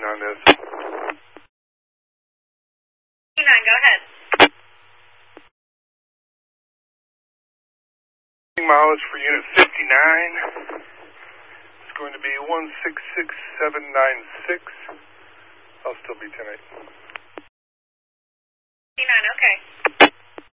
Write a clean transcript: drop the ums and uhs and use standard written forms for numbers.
question on this. 9, go ahead. Mileage for unit 59. It's going to be 166796. I'll still be 10-8.